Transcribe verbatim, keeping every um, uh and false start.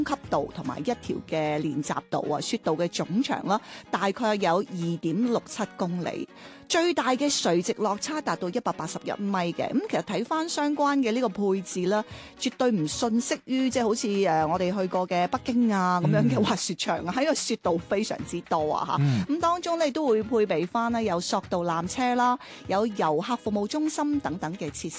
級道同埋一條嘅練習道啊，雪道嘅總長啦，大概有二點六七公里，最大嘅垂直落差達到一百八十一米嘅。咁其實睇翻相關嘅呢個配置啦，絕對唔遜色於即係好似誒我哋去過嘅北京啊咁樣嘅滑雪場啊，喺個雪道非常之多啊嚇。咁、嗯、當中咧都會配備翻咧有索道纜車啦，有遊客服務中心等等嘅設施。